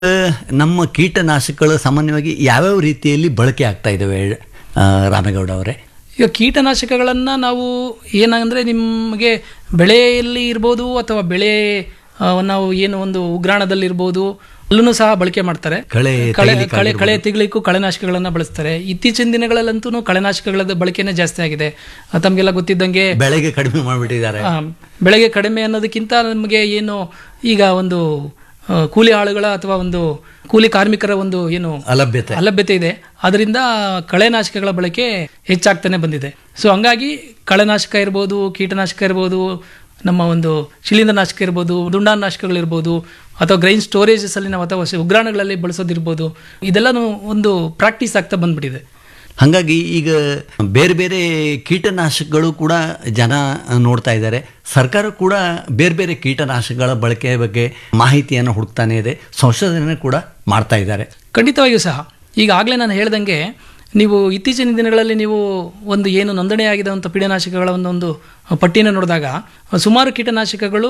ನಮ್ಮ ಕೀಟನಾಶಕಗಳು ಸಾಮಾನ್ಯವಾಗಿ ಯಾವ್ಯಾವ ರೀತಿಯಲ್ಲಿ ಬಳಕೆ ಆಗ್ತಾ ಇದ್ದಾವೆ ರಾಮೇಗೌಡ ಅವರೇ? ಈಗ ಕೀಟನಾಶಕಗಳನ್ನು ನಾವು ಏನಂದರೆ ನಿಮಗೆ ಬೆಳೆಯಲ್ಲಿ ಇರ್ಬೋದು ಅಥವಾ ಬೆಳೆ ನಾವು ಏನು ಒಂದು ಉಗ್ರಾಣದಲ್ಲಿರ್ಬೋದು ಅಲ್ಲೂ ಸಹ ಬಳಕೆ ಮಾಡ್ತಾರೆ. ಕಳೆ ತೆಗಿಲಿಕ್ಕೂ ಕಳೆನಾಶಕಗಳನ್ನು ಬಳಸ್ತಾರೆ. ಇತ್ತೀಚಿನ ದಿನಗಳಲ್ಲಂತೂ ಕಳೆನಾಶಕಗಳ ಬಳಕೆನೇ ಜಾಸ್ತಿ ಆಗಿದೆ. ತಮಗೆಲ್ಲ ಗೊತ್ತಿದ್ದಂಗೆ ಬೆಳೆಗೆ ಕಡಿಮೆ ಮಾಡಿಬಿಟ್ಟಿದ್ದಾರೆ. ಬೆಳೆಗೆ ಕಡಿಮೆ ಅನ್ನೋದಕ್ಕಿಂತ ನಮಗೆ ಏನು ಈಗ ಒಂದು ಕೂಲಿ ಆಳುಗಳ ಅಥವಾ ಒಂದು ಕೂಲಿ ಕಾರ್ಮಿಕರ ಒಂದು ಏನು ಅಲಭ್ಯತೆ ಇದೆ. ಅದರಿಂದ ಕಳೆನಾಶಕಗಳ ಬಳಕೆ ಹೆಚ್ಚಾಗ್ತಾನೆ ಬಂದಿದೆ. ಸೊ ಹಂಗಾಗಿ ಕಳೆನಾಶಕ ಇರ್ಬೋದು, ಕೀಟನಾಶಕ ಇರ್ಬೋದು, ನಮ್ಮ ಒಂದು ಶಿಲೀಂಧ್ರನಾಶಕ ಇರ್ಬೋದು, ದುಂಡಾನಾಶಕಗಳಿರ್ಬೋದು, ಅಥವಾ ಗ್ರೈನ್ ಸ್ಟೋರೇಜಸ್ ಅಲ್ಲಿ ನಾವು ಅಥವಾ ಉಗ್ರಾಣಗಳಲ್ಲಿ ಬಳಸೋದಿರ್ಬೋದು, ಇದೆಲ್ಲನೂ ಒಂದು ಪ್ರಾಕ್ಟೀಸ್ ಆಗ್ತಾ ಬಂದ್ಬಿಟ್ಟಿದೆ. ಹಾಗಾಗಿ ಈಗ ಬೇರೆ ಬೇರೆ ಕೀಟನಾಶಕಗಳು ಕೂಡ ಜನ ನೋಡ್ತಾ ಇದ್ದಾರೆ. ಸರ್ಕಾರ ಕೂಡ ಬೇರೆ ಬೇರೆ ಕೀಟನಾಶಕಗಳ ಬಳಕೆಯ ಬಗ್ಗೆ ಮಾಹಿತಿಯನ್ನು ಹುಡುಕ್ತಾನೆ ಇದೆ, ಸಂಶೋಧನೆ ಕೂಡ ಮಾಡ್ತಾ ಇದ್ದಾರೆ. ಖಂಡಿತವಾಗಿಯೂ ಸಹ ಈಗಾಗಲೇ ನಾನು ಹೇಳ್ದಂಗೆ ನೀವು ಇತ್ತೀಚಿನ ದಿನಗಳಲ್ಲಿ ನೀವು ಒಂದು ಏನು ನೋಂದಣಿಯಾಗಿರುವಂಥ ಕೀಟನಾಶಕಗಳ ಒಂದು ಪಟ್ಟಿನ ನೋಡಿದಾಗ ಸುಮಾರು ಕೀಟನಾಶಕಗಳು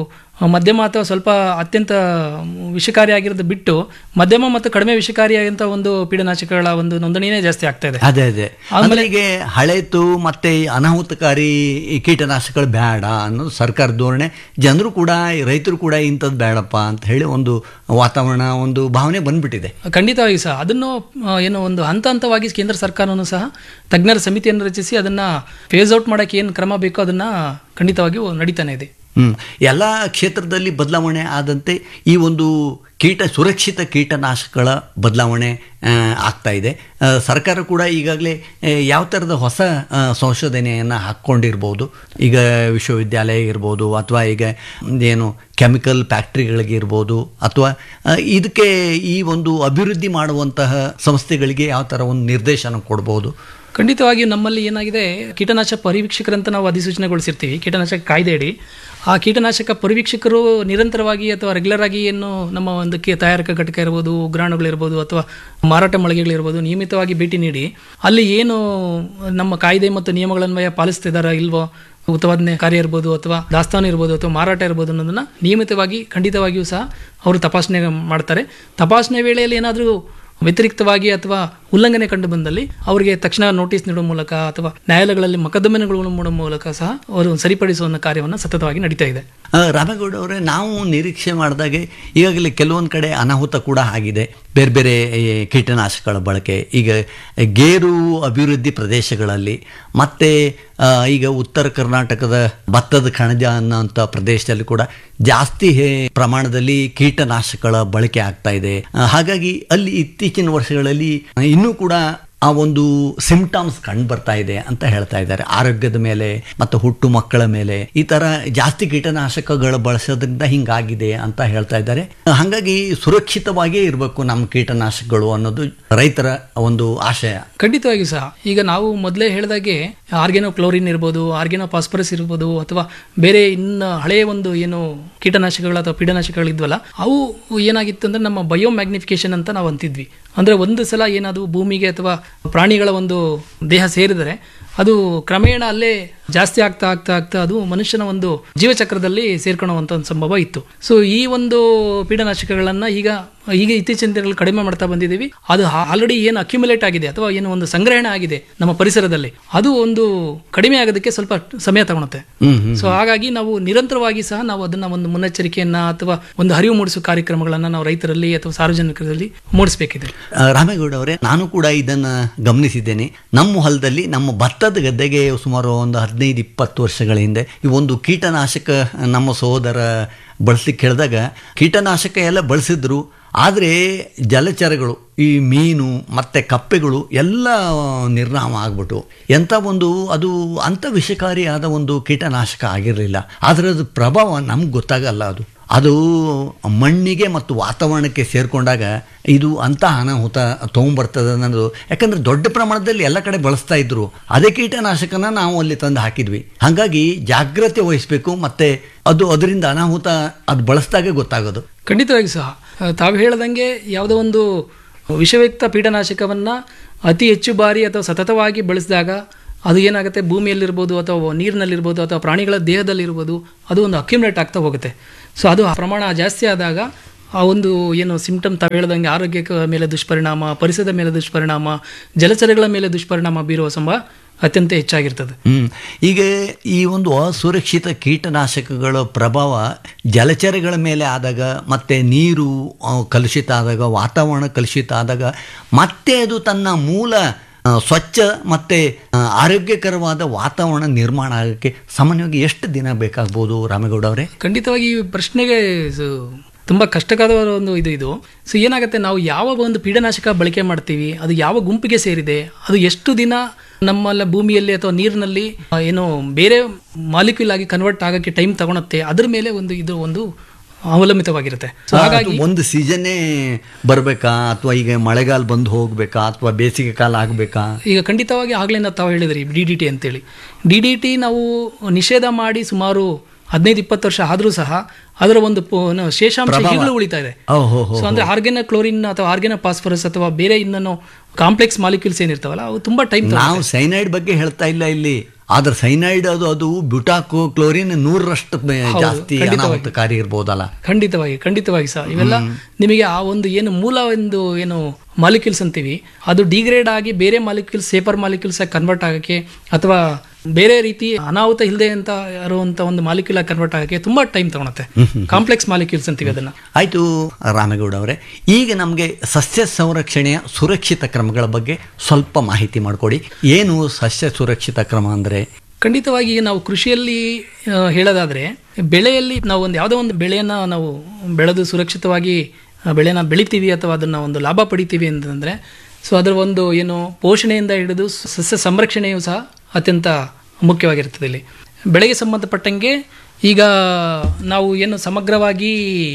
ಮಧ್ಯಮ ಅಥವಾ ಸ್ವಲ್ಪ ಅತ್ಯಂತ ವಿಷಕಾರಿಯಾಗಿರೋದು ಬಿಟ್ಟು ಮಧ್ಯಮ ಮತ್ತು ಕಡಿಮೆ ವಿಷಕಾರಿಯಾಗಿಂತ ಒಂದು ಕೀಟನಾಶಕಗಳ ಒಂದು ನೋಂದಣಿನೇ ಜಾಸ್ತಿ ಆಗ್ತಾ ಇದೆ. ಅದೇ ಆಮೇಲೆ ಈಗ ಹಳೆತು ಮತ್ತೆ ಅನಾಹುತಕಾರಿ ಕೀಟನಾಶಕಗಳು ಬೇಡ ಅನ್ನೋದು ಸರ್ಕಾರ ಧೋರಣೆ. ಜನರು ಕೂಡ ರೈತರು ಕೂಡ ಇಂಥದ್ದು ಬೇಡಪ್ಪ ಅಂತ ಹೇಳಿ ಒಂದು ವಾತಾವರಣ, ಒಂದು ಭಾವನೆ ಬಂದ್ಬಿಟ್ಟಿದೆ. ಖಂಡಿತವಾಗಿ ಸಹ ಅದನ್ನು ಏನು ಒಂದು ಹಂತ ಹಂತವಾಗಿ ಕೇಂದ್ರ ಸರ್ಕಾರನೂ ಸಹ ತಜ್ಞರ ಸಮಿತಿಯನ್ನು ರಚಿಸಿ ಅದನ್ನ ಫೇಸ್ ಔಟ್ ಮಾಡಕ್ಕೆ ಏನು ಕ್ರಮ ಬೇಕೋ ಅದನ್ನ ಖಂಡಿತವಾಗಿಯೂ ನಡೀತಾನೆ ಇದೆ. ಎಲ್ಲ ಕ್ಷೇತ್ರದಲ್ಲಿ ಬದಲಾವಣೆ ಆದಂತೆ ಈ ಒಂದು ಸುರಕ್ಷಿತ ಕೀಟನಾಶಕಗಳ ಬದಲಾವಣೆ ಆಗ್ತಾ ಇದೆ. ಸರ್ಕಾರ ಕೂಡ ಈಗಾಗಲೇ ಯಾವ ಥರದ ಹೊಸ ಸಂಶೋಧನೆಯನ್ನು ಹಾಕ್ಕೊಂಡಿರ್ಬೋದು. ಈಗ ವಿಶ್ವವಿದ್ಯಾಲಯ ಇರ್ಬೋದು, ಅಥವಾ ಈಗ ಏನು ಕೆಮಿಕಲ್ ಫ್ಯಾಕ್ಟ್ರಿಗಳಿಗೆ ಇರ್ಬೋದು, ಅಥವಾ ಇದಕ್ಕೆ ಈ ಒಂದು ಅಭಿವೃದ್ಧಿ ಮಾಡುವಂತಹ ಸಂಸ್ಥೆಗಳಿಗೆ ಯಾವ ಥರ ಒಂದು ನಿರ್ದೇಶನ ಕೊಡ್ಬೋದು. ಖಂಡಿತವಾಗಿಯೂ ನಮ್ಮಲ್ಲಿ ಏನಾಗಿದೆ, ಕೀಟನಾಶಕ ಪರಿವೀಕ್ಷಕರಂತ ನಾವು ಅಧಿಸೂಚನೆಗೊಳಿಸಿರ್ತೀವಿ ಕೀಟನಾಶಕ ಕಾಯ್ದೆಯಡಿ. ಆ ಕೀಟನಾಶಕ ಪರಿವೀಕ್ಷಕರು ನಿರಂತರವಾಗಿ ಅಥವಾ ರೆಗ್ಯುಲರ್ ಆಗಿ ಏನು ನಮ್ಮ ಒಂದು ತಯಾರಕ ಘಟಕ ಇರ್ಬೋದು, ಉಗ್ರಾಣಗಳಿರ್ಬೋದು, ಅಥವಾ ಮಾರಾಟ ಮಳಿಗೆಗಳಿರ್ಬೋದು ನಿಯಮಿತವಾಗಿ ಭೇಟಿ ನೀಡಿ ಅಲ್ಲಿ ಏನು ನಮ್ಮ ಕಾಯ್ದೆ ಮತ್ತು ನಿಯಮಗಳನ್ವಯ ಪಾಲಿಸ್ತಿದಾರಾ ಇಲ್ವೋ, ಉತ್ಪಾದನೆ ಕಾರ್ಯ ಇರ್ಬೋದು, ಅಥವಾ ದಾಸ್ತಾನು ಇರ್ಬೋದು, ಅಥವಾ ಮಾರಾಟ ಇರ್ಬೋದು ಅನ್ನೋದನ್ನ ನಿಯಮಿತವಾಗಿ ಖಂಡಿತವಾಗಿಯೂ ಸಹ ಅವರು ತಪಾಸಣೆ ಮಾಡ್ತಾರೆ. ತಪಾಸಣೆ ವೇಳೆಯಲ್ಲಿ ಏನಾದರೂ ವ್ಯತಿರಿಕ್ತವಾಗಿ ಅಥವಾ ಉಲ್ಲಂಘನೆ ಕಂಡು ಬಂದಲ್ಲಿ ಅವರಿಗೆ ತಕ್ಷಣ ನೋಟಿಸ್ ನೀಡುವ ಮೂಲಕ ಅಥವಾ ನ್ಯಾಯಾಲಯಗಳಲ್ಲಿ ಮೊಕದ್ದಮೆಗಳು ಮಾಡುವ ಮೂಲಕ ಸಹ ಅವರು ಸರಿಪಡಿಸುವ ಕಾರ್ಯವನ್ನು ಸತತವಾಗಿ ನಡೀತಾ ಇದೆ. ರಾಮೇಗೌಡ ಅವರೇ, ನಾವು ನಿರೀಕ್ಷೆ ಮಾಡಿದಾಗೆ ಈಗಾಗಲೇ ಕೆಲವೊಂದು ಕಡೆ ಅನಾಹುತ ಕೂಡ ಆಗಿದೆ. ಬೇರೆ ಬೇರೆ ಕೀಟನಾಶಕಗಳ ಬಳಕೆ ಈಗ ಗೇರು ಅಭಿವೃದ್ಧಿ ಪ್ರದೇಶಗಳಲ್ಲಿ, ಮತ್ತು ಈಗ ಉತ್ತರ ಕರ್ನಾಟಕದ ಭತ್ತದ ಕಣಜ ಅನ್ನೋಂಥ ಪ್ರದೇಶದಲ್ಲಿ ಕೂಡ ಜಾಸ್ತಿ ಪ್ರಮಾಣದಲ್ಲಿ ಕೀಟನಾಶಕಗಳ ಬಳಕೆ ಆಗ್ತಾ ಇದೆ. ಹಾಗಾಗಿ ಅಲ್ಲಿ ಇತ್ತೀಚಿನ ವರ್ಷಗಳಲ್ಲಿ ಇನ್ನೂ ಕೂಡ ಆ ಒಂದು ಸಿಂಪ್ಟಮ್ಸ್ ಕಂಡು ಬರ್ತಾ ಇದೆ ಅಂತ ಹೇಳ್ತಾ ಇದ್ದಾರೆ. ಆರೋಗ್ಯದ ಮೇಲೆ ಮತ್ತು ಹುಟ್ಟು ಮಕ್ಕಳ ಮೇಲೆ ಈ ತರ ಜಾಸ್ತಿ ಕೀಟನಾಶಕಗಳು ಬಳಸೋದ್ರಿಂದ ಹಿಂಗಾಗಿದೆ ಅಂತ ಹೇಳ್ತಾ ಇದ್ದಾರೆ. ಹಾಗಾಗಿ ಸುರಕ್ಷಿತವಾಗಿಯೇ ಇರಬೇಕು ನಮ್ಮ ಕೀಟನಾಶಕಗಳು ಅನ್ನೋದು ರೈತರ ಒಂದು ಆಶಯ. ಖಂಡಿತವಾಗಿ ಸಹ ಈಗ ನಾವು ಮೊದಲೇ ಹೇಳಿದಾಗೆ ಆರ್ಗ್ಯಾನೋ ಕ್ಲೋರಿನ್ ಇರ್ಬೋದು, ಆರ್ಗ್ಯಾನೋ ಫಾಸ್ಫರಸ್ ಇರ್ಬೋದು, ಅಥವಾ ಬೇರೆ ಇನ್ನು ಹಳೆಯ ಒಂದು ಏನು ಕೀಟನಾಶಕಗಳು ಅಥವಾ ಪೀಡನಾಶಕಗಳು ಇದ್ವಲ್ಲ, ಅವು ಏನಾಗಿತ್ತು ಅಂದ್ರೆ ನಮ್ಮ ಬಯೋ ಮ್ಯಾಗ್ನಿಫಿಕೇಶನ್ ಅಂತ ನಾವು ಅಂತಿದ್ವಿ. ಅಂದ್ರೆ ಒಂದು ಸಲ ಏನಾದ್ರು ಭೂಮಿಗೆ ಅಥವಾ ಪ್ರಾಣಿಗಳ ಒಂದು ದೇಹ ಸೇರಿದರೆ ಅದು ಕ್ರಮೇಣ ಅಲ್ಲೇ ಜಾಸ್ತಿ ಆಗ್ತಾ ಆಗ್ತಾ ಆಗ್ತಾ ಅದು ಮನುಷ್ಯನ ಒಂದು ಜೀವಚಕ್ರದಲ್ಲಿ ಸೇರ್ಕೊಳ್ಳುವಂತ ಒಂದು ಸಂಭವ ಇತ್ತು. ಸೊ ಈ ಒಂದು ಕೀಟನಾಶಕಗಳನ್ನ ಈಗ ಇತ್ತೀಚಿನ ದಿನಗಳಲ್ಲಿ ಕಡಿಮೆ ಮಾಡ್ತಾ ಬಂದಿದ್ದೀವಿ. ಅದು ಆಲ್ರೆಡಿ ಏನು ಅಕ್ಯುಮುಲೇಟ್ ಆಗಿದೆ ಅಥವಾ ಏನು ಒಂದು ಸಂಗ್ರಹಣೆ ಆಗಿದೆ ನಮ್ಮ ಪರಿಸರದಲ್ಲಿ, ಅದು ಒಂದು ಕಡಿಮೆ ಆಗೋದಕ್ಕೆ ಸ್ವಲ್ಪ ಸಮಯ ತಗೊಳುತ್ತೆ. ಸೊ ಹಾಗಾಗಿ ನಾವು ನಿರಂತರವಾಗಿ ಸಹ ನಾವು ಅದನ್ನ ಒಂದು ಮುನ್ನೆಚ್ಚರಿಕೆಯನ್ನ ಅಥವಾ ಒಂದು ಅರಿವು ಮೂಡಿಸುವ ಕಾರ್ಯಕ್ರಮಗಳನ್ನ ನಾವು ರೈತರಲ್ಲಿ ಅಥವಾ ಸಾರ್ವಜನಿಕರಲ್ಲಿ ಮೂಡಿಸಬೇಕಿದೆ. ರಾಮೇಗೌಡ ಅವರೇ, ನಾನು ಕೂಡ ಇದನ್ನ ಗಮನಿಸಿದ್ದೇನೆ. ನಮ್ಮ ಹೊಲದಲ್ಲಿ ನಮ್ಮ ಭತ್ತದ ಗದ್ದೆಗೆ ಸುಮಾರು ಒಂದು 15-20 ವರ್ಷಗಳ ಹಿಂದೆ ಈ ಒಂದು ಕೀಟನಾಶಕ ನಮ್ಮ ಸಹೋದರ ಬಳಸಲಿಕ್ಕೆ ಹೇಳಿದಾಗ ಕೀಟನಾಶಕ ಎಲ್ಲ ಬಳಸಿದ್ರು. ಆದರೆ ಜಲಚರಗಳು, ಈ ಮೀನು ಮತ್ತು ಕಪ್ಪೆಗಳು ಎಲ್ಲ ನಿರ್ನಾಮ ಆಗ್ಬಿಟ್ಟು ಎಂಥ ಒಂದು ಅದು ಅಂಥ ವಿಷಕಾರಿಯಾದ ಒಂದು ಕೀಟನಾಶಕ ಆಗಿರಲಿಲ್ಲ. ಆದರೆ ಅದು ಪ್ರಭಾವ ನಮ್ಗೆ ಗೊತ್ತಾಗಲ್ಲ. ಅದು ಮಣ್ಣಿಗೆ ಮತ್ತು ವಾತಾವರಣಕ್ಕೆ ಸೇರಿಕೊಂಡಾಗ ಇದು ಅಂಥ ಅನಾಹುತ ತೊಗೊಂಬರ್ತದೆ ಅನ್ನೋದು. ಯಾಕಂದರೆ ದೊಡ್ಡ ಪ್ರಮಾಣದಲ್ಲಿ ಎಲ್ಲ ಕಡೆ ಬಳಸ್ತಾ ಇದ್ರು, ಅದೇ ಕೀಟನಾಶಕನ ನಾವು ಅಲ್ಲಿ ತಂದು ಹಾಕಿದ್ವಿ. ಹಾಗಾಗಿ ಜಾಗ್ರತೆ ವಹಿಸಬೇಕು, ಮತ್ತು ಅದರಿಂದ ಅನಾಹುತ ಅದು ಬಳಸಿದಾಗೆ ಗೊತ್ತಾಗೋದು. ಖಂಡಿತವಾಗಿ ಸಹ ತಾವು ಹೇಳ್ದಂಗೆ ಯಾವುದೋ ಒಂದು ವಿಷಯುಕ್ತ ಕೀಟನಾಶಕವನ್ನು ಅತಿ ಹೆಚ್ಚು ಬಾರಿ ಅಥವಾ ಸತತವಾಗಿ ಬಳಸಿದಾಗ ಅದು ಏನಾಗುತ್ತೆ, ಭೂಮಿಯಲ್ಲಿರ್ಬೋದು ಅಥವಾ ನೀರಿನಲ್ಲಿರ್ಬೋದು ಅಥವಾ ಪ್ರಾಣಿಗಳ ದೇಹದಲ್ಲಿರ್ಬೋದು, ಅದು ಒಂದು ಅಕ್ಯುಮುಲೇಟ್ ಆಗ್ತಾ ಹೋಗುತ್ತೆ. ಸೊ ಅದು ಪ್ರಮಾಣ ಜಾಸ್ತಿ ಆದಾಗ ಆ ಒಂದು ಏನು ಸಿಂಪ್ಟಮ್ ತಾವು ಹೇಳ್ದಂಗೆ ಆರೋಗ್ಯಕ್ಕೆ ಮೇಲೆ ದುಷ್ಪರಿಣಾಮ, ಪರಿಸರದ ಮೇಲೆ ದುಷ್ಪರಿಣಾಮ, ಜಲಚರಗಳ ಮೇಲೆ ದುಷ್ಪರಿಣಾಮ ಬೀರುವ ಸಂಭವ ಅತ್ಯಂತ ಹೆಚ್ಚಾಗಿರ್ತದೆ. ಈಗ ಈ ಒಂದು ಅಸುರಕ್ಷಿತ ಕೀಟನಾಶಕಗಳ ಪ್ರಭಾವ ಜಲಚರಗಳ ಮೇಲೆ ಆದಾಗ, ಮತ್ತೆ ನೀರು ಕಲುಷಿತ ಆದಾಗ, ವಾತಾವರಣ ಕಲುಷಿತ ಆದಾಗ, ಮತ್ತೆ ಅದು ತನ್ನ ಮೂಲ ಸ್ವಚ್ಛ ಮತ್ತು ಆರೋಗ್ಯಕರವಾದ ವಾತಾವರಣ ನಿರ್ಮಾಣ ಆಗೋಕ್ಕೆ ಸಾಮಾನ್ಯವಾಗಿ ಎಷ್ಟು ದಿನ ಬೇಕಾಗ್ಬೋದು ರಾಮೇಗೌಡ ಅವರೇ? ಖಂಡಿತವಾಗಿ ಈ ಪ್ರಶ್ನೆಗೆ ತುಂಬ ಕಷ್ಟಕರವಾದ ಒಂದು ಇದು. ಸೊ ಏನಾಗುತ್ತೆ, ನಾವು ಯಾವ ಒಂದು ಪೀಡನಾಶಕ ಬಳಕೆ ಮಾಡ್ತೀವಿ, ಅದು ಯಾವ ಗುಂಪಿಗೆ ಸೇರಿದೆ, ಅದು ಎಷ್ಟು ದಿನ ನಮ್ಮಲ್ಲ ಭೂಮಿಯಲ್ಲಿ ಅಥವಾ ನೀರಿನಲ್ಲಿ ಏನು ಬೇರೆ ಮಾಲಿಕ್ಯೂಲ್ ಆಗಿ ಕನ್ವರ್ಟ್ ಆಗೋಕ್ಕೆ ಟೈಮ್ ತಗೊಳುತ್ತೆ, ಅದ್ರ ಮೇಲೆ ಒಂದು ಅವಲಂಬಿತವಾಗಿರುತ್ತೆ. ಸೊ ಹಾಗಾಗಿ ಒಂದು ಸೀಸನ್ನೇ ಬರಬೇಕಾ, ಅಥವಾ ಈಗ ಮಳೆಗಾಲ ಬಂದು ಹೋಗ್ಬೇಕಾ, ಅಥವಾ ಬೇಸಿಗೆ ಕಾಲ ಆಗಬೇಕಾ? ಈಗ ಖಂಡಿತವಾಗಿ ಆಗಲೇ ತಾವು ಹೇಳಿದ್ರಿ DDT ಅಂತೇಳಿ. DDT ನಾವು ನಿಷೇಧ ಮಾಡಿ ಸುಮಾರು 15-20 ವರ್ಷ ಆದರೂ ಸಹ ಅದರ ಒಂದು ಶೇಷಾಂಶ ಈಗಲೂ ಉಳಿತಾ ಇದೆ. ಸೊ ಅಂದ್ರೆ ಆರ್ಗ್ಯಾನೋ ಕ್ಲೋರಿನ್ ಅಥವಾ ಆರ್ಗ್ಯಾನೋ ಫಾಸ್ಫರಸ್ ಅಥವಾ ಬೇರೆ ಇನ್ನೂ ಕಾಂಪ್ಲೆಕ್ಸ್ ಮಾಲಿಕ್ಯೂಲ್ಸ್ ಏನಿರ್ತಾವಲ್ಲ ಅವು ತುಂಬಾ ಟೈಮ್. ನಾವು ಸೈನೈಡ್ ಬಗ್ಗೆ ಹೇಳ್ತಾ ಇಲ್ಲ ಇಲ್ಲಿ, ಆದ್ರೆ ಸೈನೈಡ್ ಅದು ಬ್ಯೂಟಾಕೋ ಕ್ಲೋರಿನ್ 100ರಷ್ಟು ಜಾಸ್ತಿ ಅನಾಹುತಕಾರಿ ಇರ್ಬೋದಲ್ಲ. ಖಂಡಿತವಾಗಿ ಸಹ ಇವೆಲ್ಲ ನಿಮಗೆ ಆ ಒಂದು ಏನು ಮೂಲ ಒಂದು ಏನು ಮಾಲಿಕ್ಯೂಲ್ಸ್ ಅಂತೀವಿ ಅದು ಡಿಗ್ರೇಡ್ ಆಗಿ ಬೇರೆ ಮಾಲಿಕ್ಯೂಲ್ಸ್, ಸೇಫರ್ ಮಾಲಿಕ್ಯೂಲ್ಸ್ ಆಗಿ ಕನ್ವರ್ಟ್ ಆಗಕ್ಕೆ ಅಥವಾ ಬೇರೆ ರೀತಿ ಅನಾಹುತ ಇಲ್ಲದೆ ಅಂತ ಇರುವಂತ ಒಂದು ಮಾಲಿಕ್ಯೂಲ್ ಆಗಿ ಕನ್ವರ್ಟ್ ಆಗಕ್ಕೆ ತುಂಬಾ ಟೈಮ್ ತಗೊಳುತ್ತೆ. ಕಾಂಪ್ಲೆಕ್ಸ್ ಮಾಲಿಕ್ಯೂಲ್ಸ್ ಅಂತೀವಿ ಅದನ್ನ. ಆಯ್ತು ರಾಮೇಗೌಡ ಅವರೇ, ಈಗ ನಮಗೆ ಸಸ್ಯ ಸಂರಕ್ಷಣೆಯ ಸುರಕ್ಷಿತ ಕ್ರಮಗಳ ಬಗ್ಗೆ ಸ್ವಲ್ಪ ಮಾಹಿತಿ ಮಾಡಿಕೊಡಿ. ಏನು ಸಸ್ಯ ಸುರಕ್ಷಿತ ಕ್ರಮ ಅಂದ್ರೆ? ಖಂಡಿತವಾಗಿ ನಾವು ಕೃಷಿಯಲ್ಲಿ ಹೇಳೋದಾದ್ರೆ, ಬೆಳೆಯಲ್ಲಿ ನಾವು ಯಾವುದೋ ಒಂದು ಬೆಳೆಯನ್ನ ನಾವು ಬೆಳೆದು ಸುರಕ್ಷಿತವಾಗಿ ಬೆಳೆನ ಬೆಳಿತೀವಿ ಅಥವಾ ಅದನ್ನ ಒಂದು ಲಾಭ ಪಡಿತೀವಿ ಅಂತಂದ್ರೆ, ಸೊ ಅದರ ಒಂದು ಏನು ಪೋಷಣೆಯಿಂದ ಹಿಡಿದು ಸಸ್ಯ ಸಂರಕ್ಷಣೆಯೂ ಸಹ ಅತ್ಯಂತ ಮುಖ್ಯವಾಗಿರ್ತದೆ. ಇಲ್ಲಿ ಬೆಳೆಗೆ ಸಂಬಂಧಪಟ್ಟಂಗೆ ಈಗ ನಾವು ಏನು ಸಮಗ್ರವಾಗಿ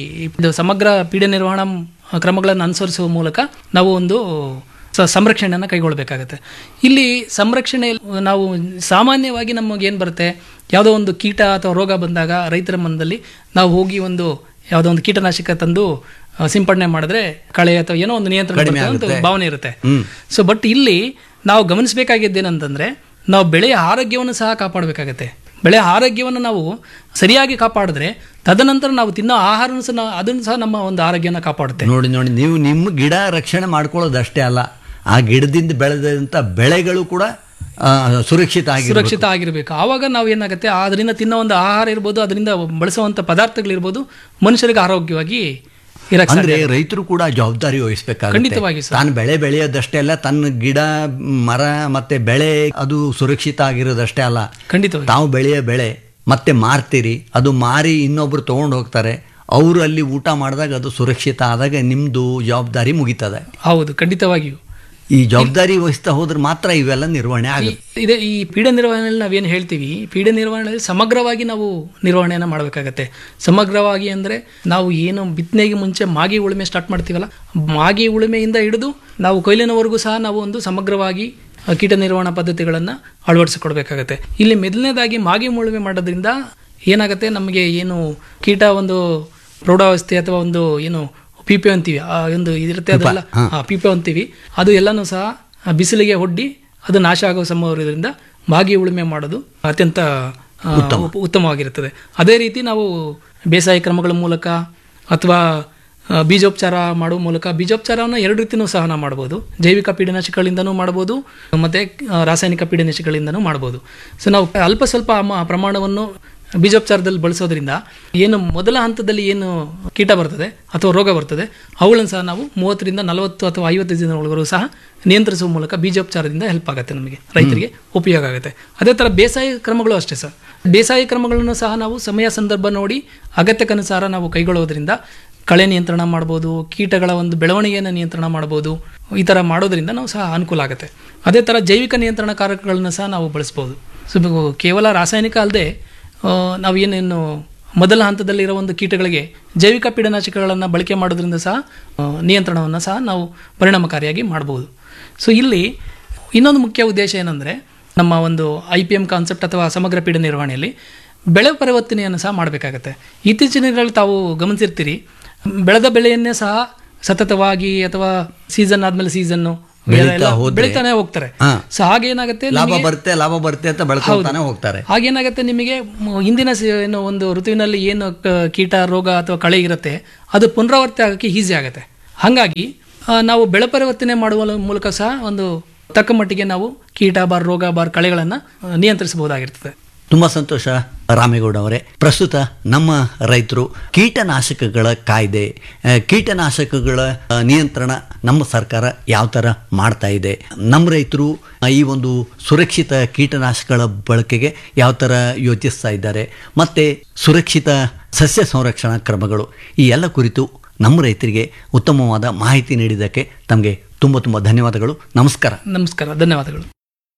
ಸಮಗ್ರ ಪೀಡೆ ನಿರ್ವಹಣಾ ಕ್ರಮಗಳನ್ನು ಅನುಸರಿಸುವ ಮೂಲಕ ನಾವು ಒಂದು ಸಂರಕ್ಷಣೆಯನ್ನು ಕೈಗೊಳ್ಳಬೇಕಾಗತ್ತೆ. ಇಲ್ಲಿ ಸಂರಕ್ಷಣೆ ನಾವು ಸಾಮಾನ್ಯವಾಗಿ ನಮಗೇನು ಬರುತ್ತೆ, ಯಾವುದೋ ಒಂದು ಕೀಟ ಅಥವಾ ರೋಗ ಬಂದಾಗ ರೈತರ ಮನದಲ್ಲಿ ನಾವು ಹೋಗಿ ಯಾವುದೋ ಒಂದು ಕೀಟನಾಶಕ ತಂದು ಸಿಂಪಡಣೆ ಮಾಡಿದ್ರೆ ಕಳೆ ಅಥವಾ ಏನೋ ಒಂದು ನಿಯಂತ್ರಣ ಭಾವನೆ ಇರುತ್ತೆ. ಸೊ ಬಟ್ ಇಲ್ಲಿ ನಾವು ಗಮನಿಸಬೇಕಾಗಿದ್ದೇನಂತಂದ್ರೆ, ನಾವು ಬೆಳೆಯ ಆರೋಗ್ಯವನ್ನು ಸಹ ಕಾಪಾಡಬೇಕಾಗತ್ತೆ. ಬೆಳೆಯ ಆರೋಗ್ಯವನ್ನು ನಾವು ಸರಿಯಾಗಿ ಕಾಪಾಡಿದ್ರೆ ತದನಂತರ ನಾವು ತಿನ್ನೋ ಆಹಾರನೂ ಸಹ ಅದನ್ನು ಸಹ ನಮ್ಮ ಒಂದು ಆರೋಗ್ಯನ ಕಾಪಾಡುತ್ತೆ. ನೋಡಿ ನೀವು ನಿಮ್ಮ ಗಿಡ ರಕ್ಷಣೆ ಮಾಡ್ಕೊಳ್ಳೋದಷ್ಟೇ ಅಲ್ಲ, ಆ ಗಿಡದಿಂದ ಬೆಳೆದಂಥ ಬೆಳೆಗಳು ಕೂಡ ಸುರಕ್ಷಿತ ಆಗಿರಬೇಕು. ಆವಾಗ ನಾವು ಏನಾಗುತ್ತೆ, ಅದರಿಂದ ತಿನ್ನೋ ಒಂದು ಆಹಾರ ಇರ್ಬೋದು, ಅದರಿಂದ ಬಳಸುವಂಥ ಪದಾರ್ಥಗಳಿರ್ಬೋದು, ಮನುಷ್ಯರಿಗೆ ಆರೋಗ್ಯವಾಗಿ ಅಂದ್ರೆ ರೈತರು ಕೂಡ ಜವಾಬ್ದಾರಿ ವಹಿಸಬೇಕಾಗುತ್ತೆ. ತಾನು ಬೆಳೆಯೋದಷ್ಟೇ ಅಲ್ಲ, ತನ್ನ ಗಿಡ ಮರ ಮತ್ತೆ ಬೆಳೆ ಅದು ಸುರಕ್ಷಿತ ಆಗಿರೋದಷ್ಟೇ ಅಲ್ಲ, ಖಂಡಿತವಾಗಿ ತಾವು ಬೆಳೆಯೋ ಬೆಳೆ ಮತ್ತೆ ಮಾರ್ತೀರಿ, ಅದು ಮಾರಿ ಇನ್ನೊಬ್ರು ತಗೊಂಡು ಹೋಗ್ತಾರೆ, ಅವರು ಅಲ್ಲಿ ಊಟ ಮಾಡಿದಾಗ ಅದು ಸುರಕ್ಷಿತ ಆದಾಗ ನಿಮ್ದು ಜವಾಬ್ದಾರಿ ಮುಗಿತದೆ. ಹೌದು, ಖಂಡಿತವಾಗಿಯೂ ಈ ಜವಾಬ್ದಾರಿ ವಹಿಸ್ತಾ ಹೋದ್ರೆ ಮಾತ್ರ ಇವೆಲ್ಲ ನಿರ್ವಹಣೆ ಆಗುತ್ತೆ. ಇದೆ ಈ ಪೀಡೆ ನಿರ್ವಹಣೆಯಲ್ಲಿ ನಾವೇನು ಹೇಳ್ತೀವಿ, ಪೀಡೆ ನಿರ್ವಹಣೆಯಲ್ಲಿ ಸಮಗ್ರವಾಗಿ ನಾವು ನಿರ್ವಹಣೆಯನ್ನು ಮಾಡಬೇಕಾಗತ್ತೆ. ಸಮಗ್ರವಾಗಿ ಅಂದರೆ ನಾವು ಏನು ಬಿತ್ತನೆಗೆ ಮುಂಚೆ ಮಾಗಿ ಉಳುಮೆ ಸ್ಟಾರ್ಟ್ ಮಾಡ್ತೀವಲ್ಲ, ಮಾಗಿ ಉಳುಮೆಯಿಂದ ಹಿಡಿದು ನಾವು ಕೊಯ್ಲಿನವರೆಗೂ ಸಹ ನಾವು ಒಂದು ಸಮಗ್ರವಾಗಿ ಕೀಟ ನಿರ್ವಹಣಾ ಪದ್ಧತಿಗಳನ್ನು ಅಳವಡಿಸಿಕೊಡ್ಬೇಕಾಗತ್ತೆ. ಇಲ್ಲಿ ಮೊದಲನೇದಾಗಿ ಮಾಗಿ ಉಳುಮೆ ಮಾಡೋದ್ರಿಂದ ಏನಾಗುತ್ತೆ, ನಮಗೆ ಏನು ಕೀಟ ಒಂದು ಪ್ರೌಢಾವಸ್ಥೆ ಅಥವಾ ಒಂದು ಏನು ಪಿಪೆ ಅಂತೀವಿ, ಒಂದು ಇದಿರುತ್ತೆ ಅದೆಲ್ಲ ಪಿಪೆ ಅಂತೀವಿ, ಅದು ಎಲ್ಲನೂ ಸಹ ಬಿಸಿಲಿಗೆ ಒಡ್ಡಿ ಅದು ನಾಶ ಆಗೋ ಸಂಭವ ಇರೋದ್ರಿಂದ ಮಾಗಿ ಉಳುಮೆ ಮಾಡೋದು ಅತ್ಯಂತ ಉತ್ತಮವಾಗಿರುತ್ತದೆ. ಅದೇ ರೀತಿ ನಾವು ಬೇಸಾಯ ಕ್ರಮಗಳ ಮೂಲಕ ಅಥವಾ ಬೀಜೋಪಚಾರ ಮಾಡುವ ಮೂಲಕ, ಬೀಜೋಪಚಾರವನ್ನು 2 ರೀತಿಯೂ ಸಹ ನಾವು ಮಾಡ್ಬೋದು. ಜೈವಿಕ ಪೀಡನಾಶಕಗಳಿಂದನೂ ಮಾಡ್ಬೋದು ಮತ್ತು ರಾಸಾಯನಿಕ ಪೀಡನಾಶಕಗಳಿಂದನೂ ಮಾಡ್ಬೋದು. ಸೊ ನಾವು ಅಲ್ಪ ಸ್ವಲ್ಪ ಪ್ರಮಾಣವನ್ನು ಬೀಜೋಪಚಾರದಲ್ಲಿ ಬಳಸೋದ್ರಿಂದ ಏನು ಮೊದಲ ಹಂತದಲ್ಲಿ ಏನು ಕೀಟ ಬರ್ತದೆ ಅಥವಾ ರೋಗ ಬರ್ತದೆ ಅವುಗಳನ್ನು ಸಹ ನಾವು 30ರಿಂದ 40 ಅಥವಾ 50 ದಿನಗಳವರೆಗೂ ಸಹ ನಿಯಂತ್ರಿಸುವ ಮೂಲಕ ಬೀಜೋಪಚಾರದಿಂದ ಹೆಲ್ಪ್ ಆಗುತ್ತೆ, ನಮಗೆ ರೈತರಿಗೆ ಉಪಯೋಗ ಆಗುತ್ತೆ. ಅದೇ ಥರ ಬೇಸಾಯ ಕ್ರಮಗಳು ಅಷ್ಟೇ ಸರ್. ಬೇಸಾಯ ಕ್ರಮಗಳನ್ನು ಸಹ ನಾವು ಸಮಯ ಸಂದರ್ಭ ನೋಡಿ ಅಗತ್ಯಕ್ಕನುಸಾರ ನಾವು ಕೈಗೊಳ್ಳೋದ್ರಿಂದ ಕಳೆ ನಿಯಂತ್ರಣ ಮಾಡ್ಬೋದು, ಕೀಟಗಳ ಒಂದು ಬೆಳವಣಿಗೆಯನ್ನು ನಿಯಂತ್ರಣ ಮಾಡ್ಬೋದು. ಈ ಥರ ಮಾಡೋದ್ರಿಂದ ನಾವು ಸಹ ಅನುಕೂಲ ಆಗುತ್ತೆ. ಅದೇ ಥರ ಜೈವಿಕ ನಿಯಂತ್ರಣ ಕಾರಕಗಳನ್ನು ಸಹ ನಾವು ಬಳಸ್ಬೋದು. ಸೊ ಕೇವಲ ರಾಸಾಯನಿಕ ಅಲ್ಲದೆ ನಾವು ಏನೇನು ಮೊದಲ ಹಂತದಲ್ಲಿರೋ ಒಂದು ಕೀಟಗಳಿಗೆ ಜೈವಿಕ ಪೀಡನಾಶಕಗಳನ್ನು ಬಳಕೆ ಮಾಡೋದ್ರಿಂದ ಸಹ ನಿಯಂತ್ರಣವನ್ನು ಸಹ ನಾವು ಪರಿಣಾಮಕಾರಿಯಾಗಿ ಮಾಡ್ಬೋದು. ಸೊ ಇಲ್ಲಿ ಇನ್ನೊಂದು ಮುಖ್ಯ ಉದ್ದೇಶ ಏನಂದರೆ, ನಮ್ಮ ಒಂದು IPM ಕಾನ್ಸೆಪ್ಟ್ ಅಥವಾ ಸಮಗ್ರ ಪೀಡೆ ನಿರ್ವಹಣೆಯಲ್ಲಿ ಬೆಳೆ ಪರಿವರ್ತನೆಯನ್ನು ಸಹ ಮಾಡಬೇಕಾಗತ್ತೆ. ಇತ್ತೀಚಿನ ದಿನಗಳಲ್ಲಿ ತಾವು ಗಮನಿಸಿರ್ತೀರಿ, ಬೆಳೆದ ಬೆಳೆಯನ್ನೇ ಸಹ ಸತತವಾಗಿ ಅಥವಾ ಸೀಸನ್ ಆದಮೇಲೆ ಸೀಸನ್ನು ಬೆಳೀತಾ ಹೋದ್ರೆ ಬೆಳಿತಾನೆ ಹೋಗ್ತಾರೆ. ಸೊ ಹಾಗೇನಾಗುತ್ತೆ, ಲಾಭ ಬರುತ್ತೆ ಅಂತ ಬೆಳ್ಕೊತಾನೆ ಹೋಗ್ತಾರೆ. ಹಾಗೇನಾಗುತ್ತೆ, ನಿಮಗೆ ಹಿಂದಿನ ಏನು ಒಂದು ಋತುವಿನಲ್ಲಿ ಏನು ಕೀಟ ರೋಗ ಅಥವಾ ಕಳೆ ಇರುತ್ತೆ ಅದು ಪುನರಾವರ್ತಿ ಆಗೋಕ್ಕೆ ಈಸಿ ಆಗುತ್ತೆ. ಹಾಗಾಗಿ ನಾವು ಬೆಳೆ ಪರಿವರ್ತನೆ ಮಾಡುವ ಮೂಲಕ ಸಹ ಒಂದು ತಕ್ಕ ಮಟ್ಟಿಗೆ ನಾವು ಕೀಟ ಬಾರ್ ರೋಗ ಬಾರ್ ಕಳೆಗಳನ್ನು ನಿಯಂತ್ರಿಸಬಹುದಾಗಿರ್ತದೆ. ತುಂಬಾ ಸಂತೋಷ ರಾಮೇಗೌಡ ಅವರೇ. ಪ್ರಸ್ತುತ ನಮ್ಮ ರೈತರು ಕೀಟನಾಶಕಗಳ ಕಾಯ್ದೆ, ಕೀಟನಾಶಕಗಳ ನಿಯಂತ್ರಣ ನಮ್ಮ ಸರ್ಕಾರ ಯಾವ ಥರ ಮಾಡ್ತಾ ಇದೆ, ನಮ್ಮ ರೈತರು ಈ ಒಂದು ಸುರಕ್ಷಿತ ಕೀಟನಾಶಕಗಳ ಬಳಕೆಗೆ ಯಾವ ಥರ ಯೋಚಿಸ್ತಾ ಇದ್ದಾರೆ, ಮತ್ತು ಸುರಕ್ಷಿತ ಸಸ್ಯ ಸಂರಕ್ಷಣಾ ಕ್ರಮಗಳು, ಈ ಎಲ್ಲ ಕುರಿತು ನಮ್ಮ ರೈತರಿಗೆ ಉತ್ತಮವಾದ ಮಾಹಿತಿ ನೀಡಿದ್ದಕ್ಕೆ ತಮಗೆ ತುಂಬ ತುಂಬ ಧನ್ಯವಾದಗಳು. ನಮಸ್ಕಾರ. ನಮಸ್ಕಾರ, ಧನ್ಯವಾದಗಳು.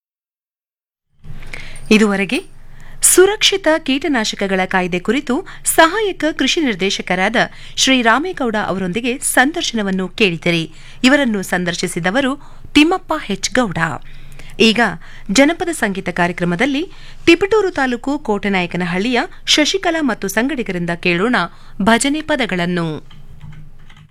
ಇದುವರೆಗೆ ಸುರಕ್ಷಿತ ಕೀಟನಾಶಕಗಳ ಕಾಯ್ದೆ ಕುರಿತು ಸಹಾಯಕ ಕೃಷಿ ನಿರ್ದೇಶಕರಾದ ಶ್ರೀ ರಾಮೇಗೌಡ ಅವರೊಂದಿಗೆ ಸಂದರ್ಶನವನ್ನು ಕೇಳಿದಿರಿ. ಇವರನ್ನು ಸಂದರ್ಶಿಸಿದವರು ತಿಮ್ಮಪ್ಪ ಹೆಚ್ ಗೌಡ. ಈಗ ಜನಪದ ಸಂಗೀತ ಕಾರ್ಯಕ್ರಮದಲ್ಲಿ ತಿಪಟೂರು ತಾಲೂಕು ಕೋಟೆನಾಯಕನಹಳ್ಳಿಯ ಶಶಿಕಲಾ ಮತ್ತು ಸಂಗಡಿಗರಿಂದ ಕೇಳೋಣ ಭಜನೆ ಪದಗಳನ್ನು.